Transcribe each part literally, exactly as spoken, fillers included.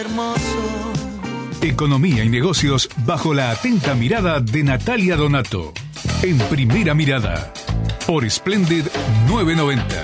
Economía y negocios bajo la atenta mirada de Natalia Donato. En Primera Mirada, por Splendid novecientos noventa.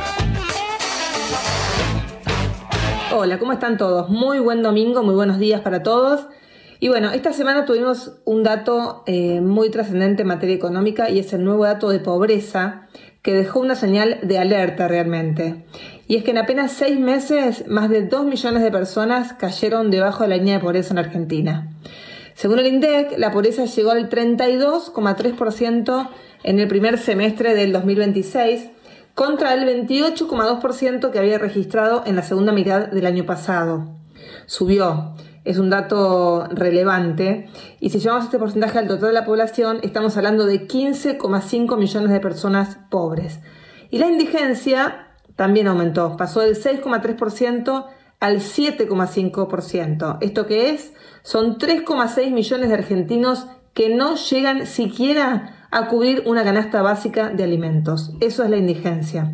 Hola, ¿cómo están todos? Muy buen domingo, muy buenos días para todos. Y bueno, esta semana tuvimos un dato eh, muy trascendente en materia económica y es el nuevo dato de pobreza que dejó una señal de alerta realmente. Y es que en apenas seis meses, más de dos millones de personas cayeron debajo de la línea de pobreza en Argentina. Según el INDEC, la pobreza llegó al treinta y dos coma tres por ciento en el primer semestre del dos mil veintiséis, contra el veintiocho coma dos por ciento que había registrado en la segunda mitad del año pasado. Subió. Es un dato relevante, y si llevamos este porcentaje al total de la población, estamos hablando de quince coma cinco millones de personas pobres. Y la indigencia también aumentó, pasó del seis coma tres por ciento al siete coma cinco por ciento. ¿Esto qué es? Son tres coma seis millones de argentinos que no llegan siquiera a cubrir una canasta básica de alimentos. Eso es la indigencia.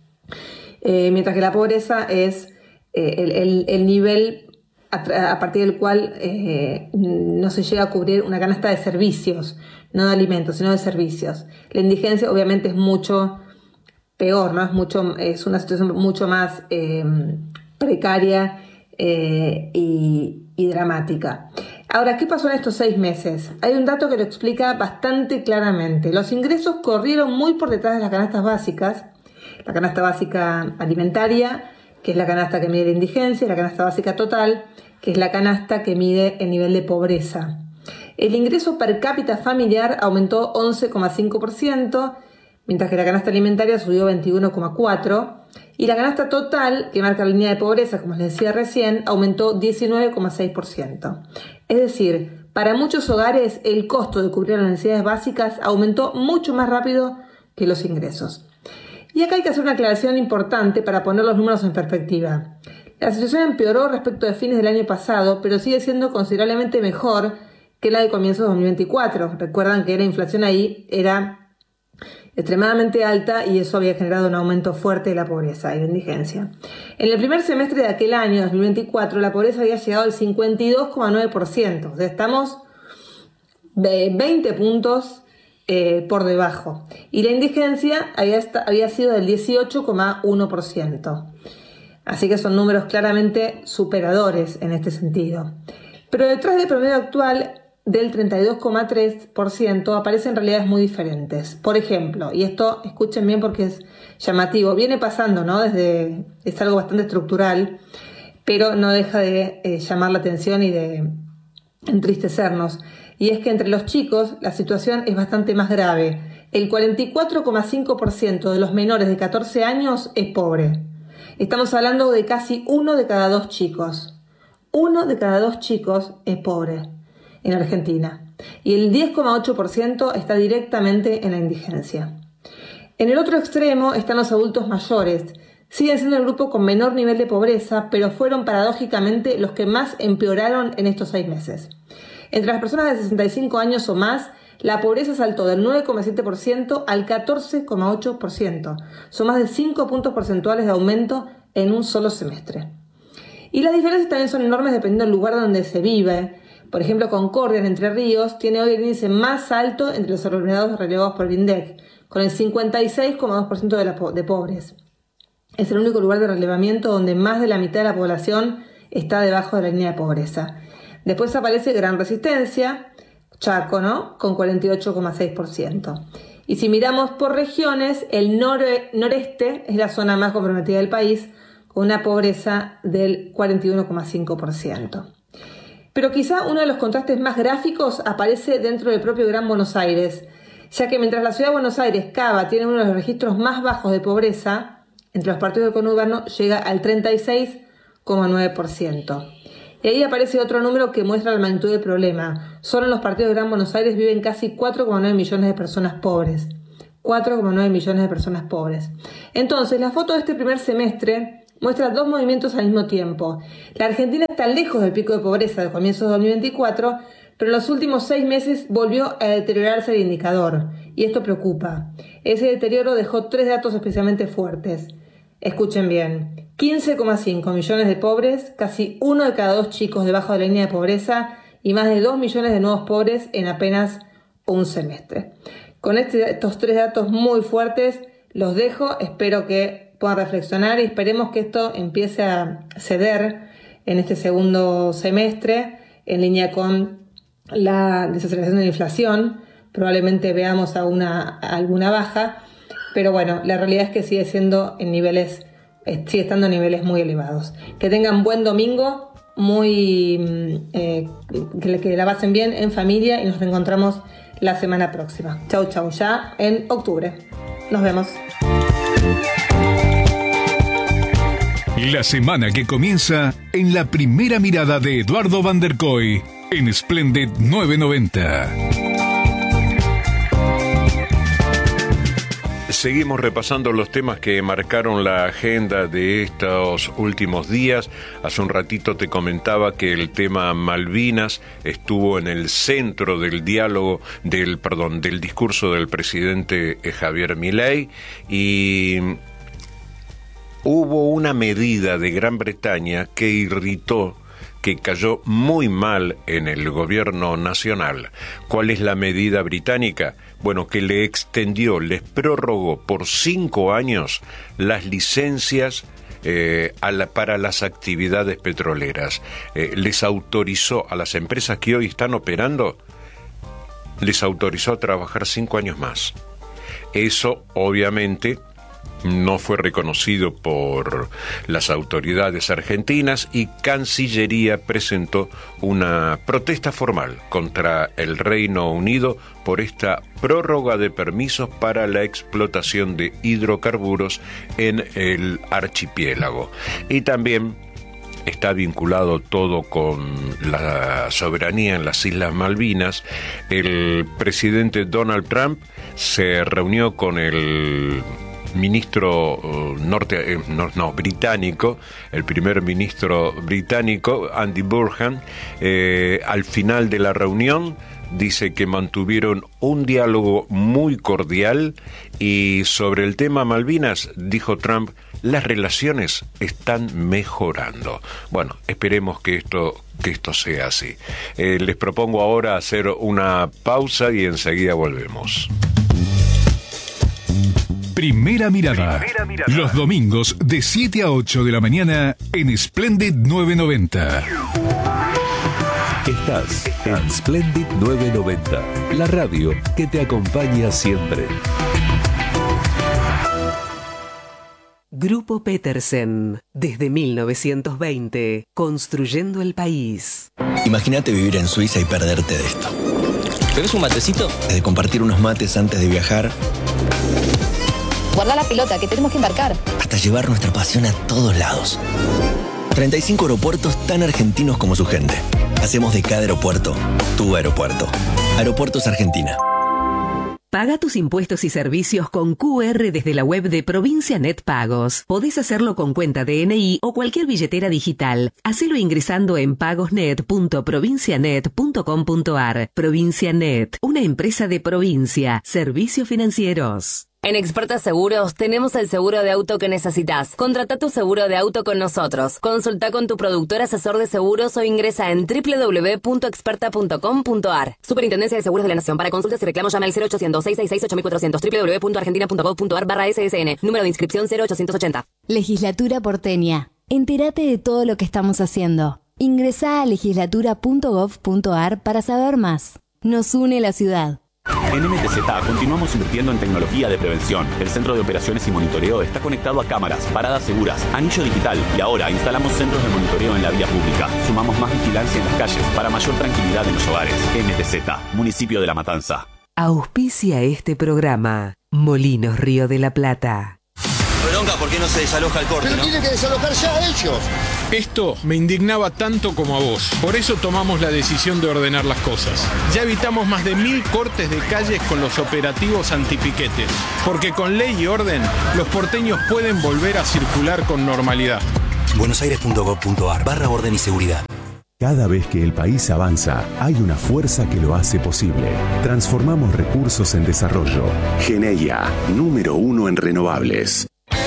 Eh, mientras que la pobreza es eh, el, el, el nivel a partir del cual eh, no se llega a cubrir una canasta de servicios, no de alimentos, sino de servicios. La indigencia obviamente es mucho peor, ¿no? Es mucho, es una situación mucho más eh, precaria eh, y, y dramática. Ahora, ¿qué pasó en estos seis meses? Hay un dato que lo explica bastante claramente. Los ingresos corrieron muy por detrás de las canastas básicas, la canasta básica alimentaria, que es la canasta que mide la indigencia, y la canasta básica total, que es la canasta que mide el nivel de pobreza. El ingreso per cápita familiar aumentó once coma cinco por ciento, mientras que la canasta alimentaria subió veintiuno coma cuatro por ciento, y la canasta total, que marca la línea de pobreza, como les decía recién, aumentó diecinueve coma seis por ciento. Es decir, para muchos hogares el costo de cubrir las necesidades básicas aumentó mucho más rápido que los ingresos. Y acá hay que hacer una aclaración importante para poner los números en perspectiva. La situación empeoró respecto de fines del año pasado, pero sigue siendo considerablemente mejor que la de comienzos de dos mil veinticuatro. Recuerdan que la inflación ahí era extremadamente alta y eso había generado un aumento fuerte de la pobreza y la indigencia. En el primer semestre de aquel año, dos mil veinticuatro, la pobreza había llegado al cincuenta y dos coma nueve por ciento. O sea, estamos de veinte puntos Eh, por debajo, y la indigencia había, esta, había sido del dieciocho coma uno por ciento. Así que son números claramente superadores en este sentido. Pero detrás del promedio actual del treinta y dos coma tres por ciento aparecen realidades muy diferentes. Por ejemplo, y esto escuchen bien porque es llamativo, viene pasando, ¿no? Desde, es algo bastante estructural, pero no deja de eh, llamar la atención y de entristecernos. Y es que entre los chicos la situación es bastante más grave. El cuarenta y cuatro coma cinco por ciento de los menores de catorce años es pobre. Estamos hablando de casi uno de cada dos chicos. Uno de cada dos chicos es pobre en Argentina. Y el diez coma ocho por ciento está directamente en la indigencia. En el otro extremo están los adultos mayores. Siguen siendo el grupo con menor nivel de pobreza, pero fueron paradójicamente los que más empeoraron en estos seis meses. Entre las personas de sesenta y cinco años o más, la pobreza saltó del nueve coma siete por ciento al catorce coma ocho por ciento. Son más de cinco puntos porcentuales de aumento en un solo semestre. Y las diferencias también son enormes dependiendo del lugar donde se vive. Por ejemplo, Concordia, en Entre Ríos, tiene hoy el índice más alto entre los aglomerados relevados por el INDEC, con el cincuenta y seis coma dos por ciento de, la po- de pobres. Es el único lugar de relevamiento donde más de la mitad de la población está debajo de la línea de pobreza. Después aparece Gran Resistencia, Chaco, ¿no? Con cuarenta y ocho coma seis por ciento. Y si miramos por regiones, el nore- noreste es la zona más comprometida del país, con una pobreza del cuarenta y uno coma cinco por ciento. Pero quizá uno de los contrastes más gráficos aparece dentro del propio Gran Buenos Aires, ya que mientras la ciudad de Buenos Aires, Cava, tiene uno de los registros más bajos de pobreza, entre los partidos del conurbano llega al treinta y seis coma nueve por ciento. Y ahí aparece otro número que muestra la magnitud del problema. Solo en los partidos de Gran Buenos Aires viven casi cuatro coma nueve millones de personas pobres. cuatro coma nueve millones de personas pobres. Entonces, la foto de este primer semestre muestra dos movimientos al mismo tiempo. La Argentina está lejos del pico de pobreza de comienzos de dos mil veinticuatro, pero en los últimos seis meses volvió a deteriorarse el indicador. Y esto preocupa. Ese deterioro dejó tres datos especialmente fuertes. Escuchen bien, quince coma cinco millones de pobres, casi uno de cada dos chicos debajo de la línea de pobreza y más de dos millones de nuevos pobres en apenas un semestre. Con este, estos tres datos muy fuertes los dejo, espero que puedan reflexionar y esperemos que esto empiece a ceder en este segundo semestre en línea con la desaceleración de la inflación. Probablemente veamos a una, a alguna baja, pero bueno, la realidad es que sigue siendo en niveles, sigue estando en niveles muy elevados. Que tengan buen domingo, muy eh, que, que la pasen bien en familia y nos reencontramos la semana próxima. Chau, chau, ya en octubre. Nos vemos. La semana que comienza en la primera mirada de Eduardo Van der Kooi en Splendid nueve noventa. Seguimos repasando los temas que marcaron la agenda de estos últimos días. Hace un ratito te comentaba que el tema Malvinas estuvo en el centro del diálogo, del perdón, del discurso del presidente Javier Milei, y hubo una medida de Gran Bretaña que irritó, que cayó muy mal en el gobierno nacional. ¿Cuál es la medida británica? Bueno, que le extendió, les prorrogó por cinco años las licencias eh, a la, para las actividades petroleras. Eh, les autorizó a las empresas que hoy están operando, les autorizó a trabajar cinco años más. Eso, obviamente, no fue reconocido por las autoridades argentinas y Cancillería presentó una protesta formal contra el Reino Unido por esta prórroga de permisos para la explotación de hidrocarburos en el archipiélago. Y también está vinculado todo con la soberanía en las Islas Malvinas. El presidente Donald Trump se reunió con el ministro uh, norte, eh, no, no, británico, el primer ministro británico, Andy Burnham. Eh, al final de la reunión dice que mantuvieron un diálogo muy cordial y sobre el tema Malvinas, dijo Trump, las relaciones están mejorando. Bueno, esperemos que esto, que esto sea así. Eh, les propongo ahora hacer una pausa y enseguida volvemos. Primera mirada. Primera mirada. Los domingos de siete a ocho de la mañana en Splendid nueve noventa. Estás en Splendid nueve noventa, la radio que te acompaña siempre. Grupo Petersen, desde mil novecientos veinte, construyendo el país. Imagínate vivir en Suiza y perderte de esto. ¿Tenés un matecito? De compartir unos mates antes de viajar. Guarda la pelota, que tenemos que embarcar. Hasta llevar nuestra pasión a todos lados. treinta y cinco aeropuertos tan argentinos como su gente. Hacemos de cada aeropuerto tu aeropuerto. Aeropuertos Argentina. Paga tus impuestos y servicios con Q R desde la web de Provincia Net Pagos. Podés hacerlo con cuenta D N I o cualquier billetera digital. Hacelo ingresando en pagosnet punto provincianet punto com punto ar. Provincia Net, una empresa de provincia. Servicios financieros. En Experta Seguros tenemos el seguro de auto que necesitas. Contrata tu seguro de auto con nosotros. Consulta con tu productor asesor de seguros o ingresa en doble u doble u doble u punto experta punto com punto ar. Superintendencia de Seguros de la Nación. Para consultas y reclamos llama al cero ochocientos, seiscientos sesenta y seis, ocho mil cuatrocientos. doble u doble u doble u punto argentina punto gov punto ar barra S S N. Número de inscripción cero ochocientos ochenta. Legislatura porteña. Entérate de todo lo que estamos haciendo. Ingresá a legislatura punto gov punto ar para saber más. Nos une la ciudad. En M T Z continuamos invirtiendo en tecnología de prevención. El centro de operaciones y monitoreo está conectado a cámaras, paradas seguras, anillo digital y ahora instalamos centros de monitoreo en la vía pública. Sumamos más vigilancia en las calles para mayor tranquilidad en los hogares. M T Z, municipio de La Matanza. Auspicia este programa Molinos Río de la Plata. Bronca, ¿por qué no se desaloja el corte? Pero ¿no? tiene que desalojar ya ellos. Esto me indignaba tanto como a vos. Por eso tomamos la decisión de ordenar las cosas. Ya evitamos más de mil cortes de calles con los operativos antipiquetes. Porque con ley y orden, los porteños pueden volver a circular con normalidad. buenosaires punto gov punto ar barra orden y seguridad. Cada vez que el país avanza, hay una fuerza que lo hace posible. Transformamos recursos en desarrollo. Geneia, número uno en renovables.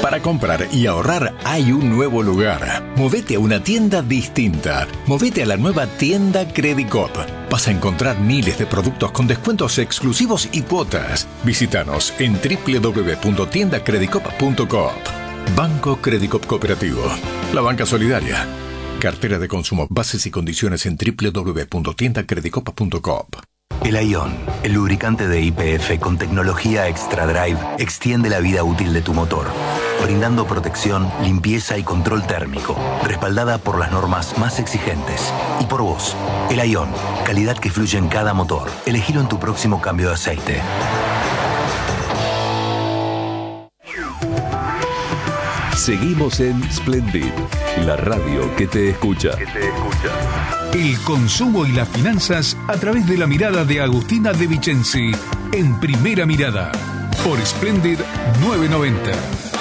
Para comprar y ahorrar hay un nuevo lugar. Movete a una tienda distinta. Movete a la nueva tienda Credicop. Vas a encontrar miles de productos con descuentos exclusivos y cuotas. Visítanos en doble u doble u doble u punto tienda credicop punto coop. Banco Credicop Cooperativo. La banca solidaria. Cartera de consumo. Bases y condiciones en doble u doble u doble u punto tienda credicop punto coop. El Ion, el lubricante de Y P F con tecnología Extra Drive, extiende la vida útil de tu motor, brindando protección, limpieza y control térmico, respaldada por las normas más exigentes. Y por vos, el Ion, calidad que fluye en cada motor. Elegilo en tu próximo cambio de aceite. Seguimos en Splendid, la radio que te escucha. Que te escucha. El consumo y las finanzas a través de la mirada de Agustina De Vicenzi en Primera Mirada por Splendid novecientos noventa.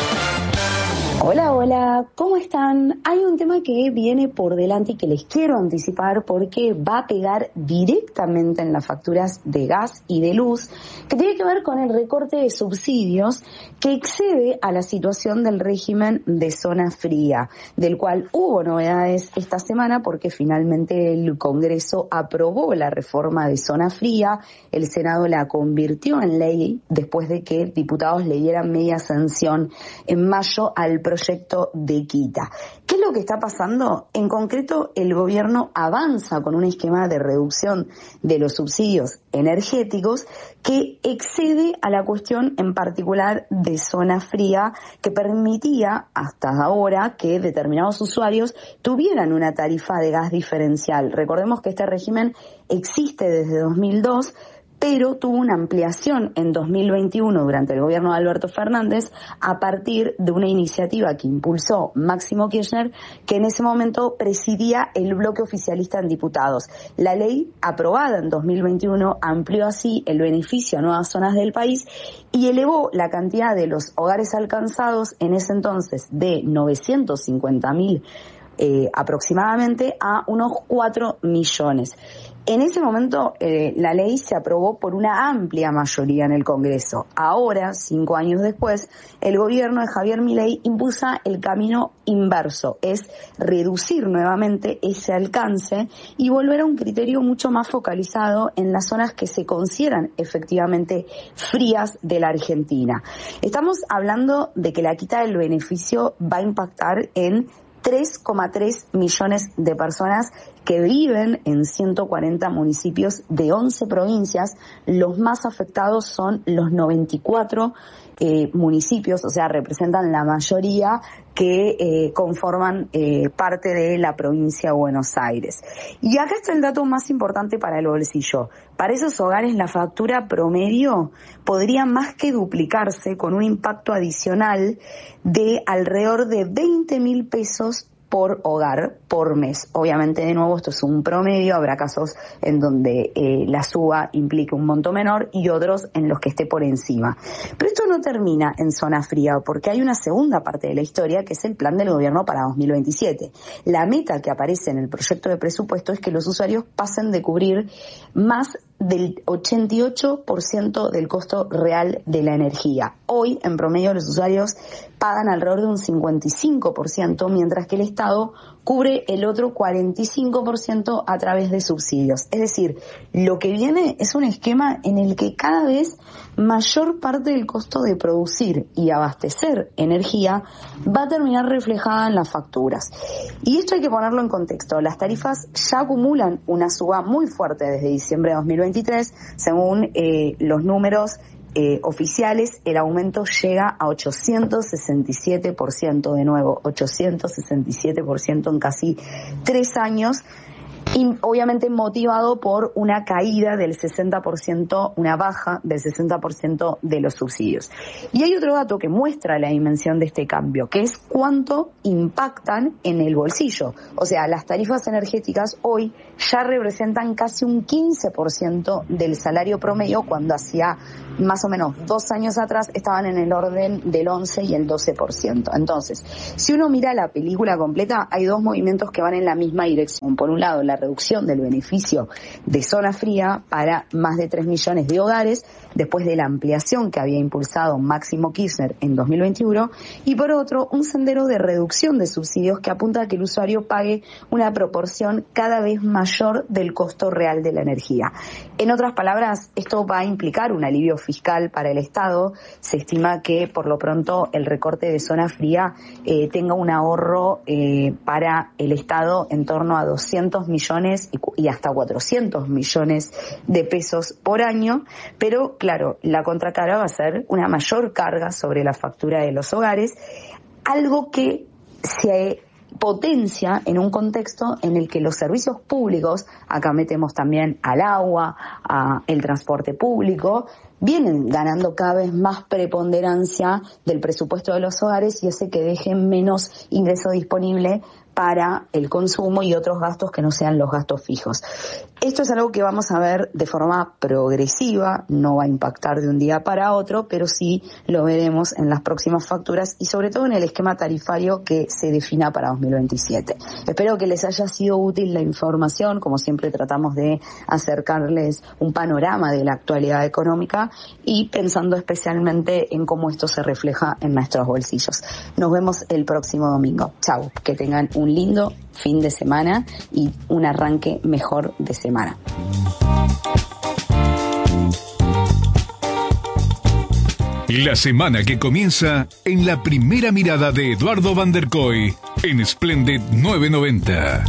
Hola, hola, ¿cómo están? Hay un tema que viene por delante y que les quiero anticipar porque va a pegar directamente en las facturas de gas y de luz, que tiene que ver con el recorte de subsidios que excede a la situación del régimen de zona fría, del cual hubo novedades esta semana porque finalmente el Congreso aprobó la reforma de zona fría, el Senado la convirtió en ley después de que diputados le dieran media sanción en mayo al proyecto de quita. ¿Qué es lo que está pasando? En concreto, el gobierno avanza con un esquema de reducción de los subsidios energéticos que excede a la cuestión en particular de zona fría, que permitía hasta ahora que determinados usuarios tuvieran una tarifa de gas diferencial. Recordemos que este régimen existe desde dos mil dos, pero tuvo una ampliación en dos mil veintiuno durante el gobierno de Alberto Fernández a partir de una iniciativa que impulsó Máximo Kirchner, que en ese momento presidía el bloque oficialista en diputados. La ley aprobada en dos mil veintiuno amplió así el beneficio a nuevas zonas del país y elevó la cantidad de los hogares alcanzados en ese entonces de novecientos cincuenta mil eh, aproximadamente a unos cuatro millones. En ese momento eh, la ley se aprobó por una amplia mayoría en el Congreso. Ahora, cinco años después, el gobierno de Javier Milei impulsa el camino inverso, es reducir nuevamente ese alcance y volver a un criterio mucho más focalizado en las zonas que se consideran efectivamente frías de la Argentina. Estamos hablando de que la quita del beneficio va a impactar en tres coma tres millones de personas que viven en ciento cuarenta municipios de once provincias. Los más afectados son los noventa y cuatro eh, municipios, o sea, representan la mayoría que eh, conforman eh, parte de la provincia de Buenos Aires. Y acá está el dato más importante para el bolsillo. Para esos hogares la factura promedio podría más que duplicarse con un impacto adicional de alrededor de veinte mil pesos por hogar, por mes. Obviamente, de nuevo, esto es un promedio, habrá casos en donde eh, la suba implique un monto menor y otros en los que esté por encima. Pero esto no termina en zona fría, porque hay una segunda parte de la historia, que es el plan del gobierno para dos mil veintisiete. La meta que aparece en el proyecto de presupuesto es que los usuarios pasen de cubrir más del ochenta y ocho por ciento del costo real de la energía. Hoy, en promedio, los usuarios pagan alrededor de un cincuenta y cinco por ciento, mientras que el Estado cubre el otro cuarenta y cinco por ciento a través de subsidios. Es decir, lo que viene es un esquema en el que cada vez mayor parte del costo de producir y abastecer energía va a terminar reflejada en las facturas. Y esto hay que ponerlo en contexto. Las tarifas ya acumulan una suba muy fuerte desde diciembre de dos mil veintitrés. Según eh, los números Eh, oficiales, el aumento llega a ochocientos sesenta y siete por ciento, de nuevo, ochocientos sesenta y siete por ciento en casi tres años, y obviamente motivado por una caída del sesenta por ciento, una baja del sesenta por ciento de los subsidios. Y hay otro dato que muestra la dimensión de este cambio, que es cuánto impactan en el bolsillo. O sea, las tarifas energéticas hoy ya representan casi un quince por ciento del salario promedio, cuando hacía más o menos dos años atrás estaban en el orden del once y el doce por ciento. Entonces, si uno mira la película completa, hay dos movimientos que van en la misma dirección. Por un lado, la reducción del beneficio de zona fría para más de tres millones de hogares, después de la ampliación que había impulsado Máximo Kirchner en dos mil veintiuno, y por otro, un sendero de reducción de subsidios que apunta a que el usuario pague una proporción cada vez mayor del costo real de la energía. En otras palabras, esto va a implicar un alivio fiscal para el Estado. Se estima que, por lo pronto, el recorte de zona fría eh, tenga un ahorro eh, para el Estado en torno a doscientos millones y, y hasta cuatrocientos millones de pesos por año, pero claro, la contracara va a ser una mayor carga sobre la factura de los hogares, algo que se potencia en un contexto en el que los servicios públicos, acá metemos también al agua, a el transporte público, vienen ganando cada vez más preponderancia del presupuesto de los hogares y hace que dejen menos ingreso disponible para el consumo y otros gastos que no sean los gastos fijos. Esto es algo que vamos a ver de forma progresiva, no va a impactar de un día para otro, pero sí lo veremos en las próximas facturas y sobre todo en el esquema tarifario que se defina para dos mil veintisiete. Espero que les haya sido útil la información, como siempre tratamos de acercarles un panorama de la actualidad económica y pensando especialmente en cómo esto se refleja en nuestros bolsillos. Nos vemos el próximo domingo. Chau, que tengan un lindo fin de semana y un arranque mejor de semana. La semana que comienza en la primera mirada de Eduardo Van der Kooi en Splendid novecientos noventa.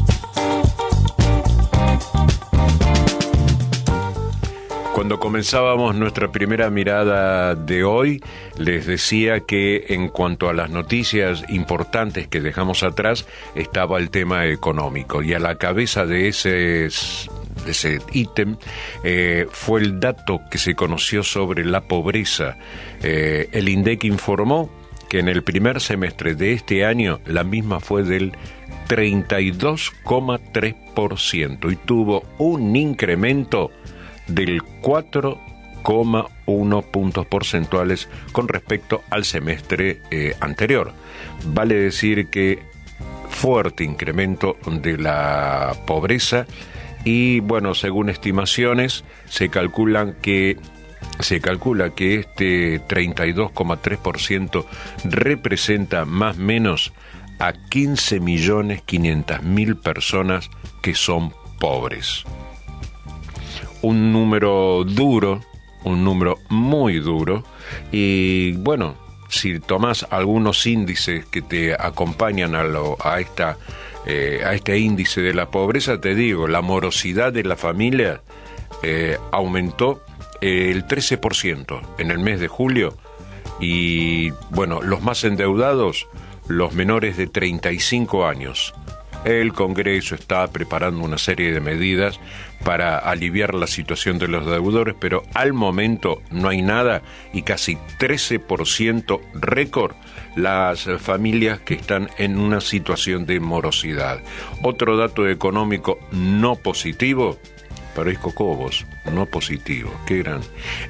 Cuando comenzábamos nuestra primera mirada de hoy, les decía que en cuanto a las noticias importantes que dejamos atrás, estaba el tema económico. Y a la cabeza de ese, de ese ítem eh, fue el dato que se conoció sobre la pobreza. Eh, el INDEC informó que en el primer semestre de este año la misma fue del treinta y dos coma tres por ciento y tuvo un incremento del cuatro coma uno puntos porcentuales con respecto al semestre eh, anterior. Vale decir que fuerte incremento de la pobreza y, bueno, según estimaciones, se calculan que se calcula que este treinta y dos coma tres por ciento representa más o menos a quince millones quinientas mil personas que son pobres. Un número duro, un número muy duro, y bueno, si tomás algunos índices que te acompañan a, lo, a, esta, eh, a este índice de la pobreza, te digo, la morosidad de la familia eh, aumentó eh, el trece por ciento en el mes de julio, y bueno, los más endeudados, los menores de treinta y cinco años. El Congreso está preparando una serie de medidas para aliviar la situación de los deudores, pero al momento no hay nada y casi trece por ciento récord las familias que están en una situación de morosidad. Otro dato económico no positivo, parezco Cobos, no positivo, qué gran.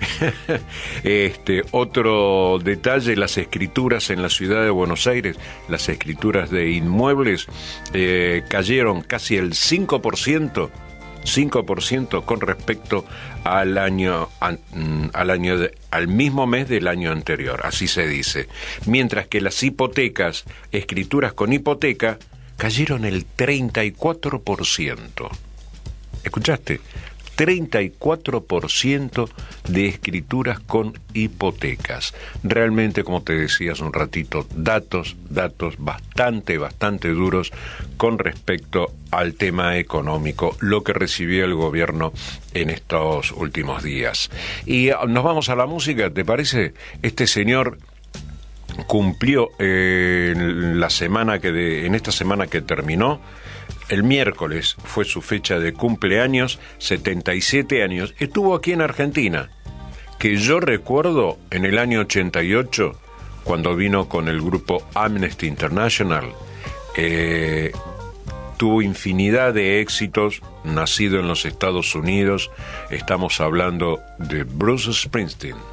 Este, otro detalle, las escrituras en la ciudad de Buenos Aires, las escrituras de inmuebles eh, cayeron casi el cinco por ciento, cinco por ciento con respecto al año, al año de, al mismo mes del año anterior, así se dice. Mientras que las hipotecas, escrituras con hipoteca, cayeron el treinta y cuatro por ciento. ¿Escuchaste? treinta y cuatro por ciento de escrituras con hipotecas. Realmente, como te decía hace un ratito, datos, datos bastante, bastante duros con respecto al tema económico, lo que recibió el gobierno en estos últimos días. Y nos vamos a la música, ¿te parece? Este señor cumplió eh, la semana que de, en esta semana que terminó. El miércoles fue su fecha de cumpleaños, setenta y siete años. Estuvo aquí en Argentina, que yo recuerdo en el año ochenta y ocho, cuando vino con el grupo Amnesty International. Eh, tuvo infinidad de éxitos, nacido en los Estados Unidos. Estamos hablando de Bruce Springsteen.